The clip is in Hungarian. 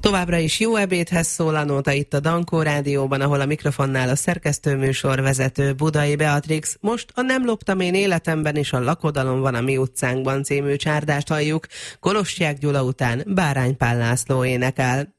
Továbbra is jó ebédhez szól a nóta itt a Dankó Rádióban, ahol a mikrofonnál a szerkesztőműsor vezető Budai Beatrix. Most a Nem loptam én életemben is a Lakodalom van a mi utcánkban című csárdást halljuk. Kolostiák Gyula után Bárány Pál László énekel.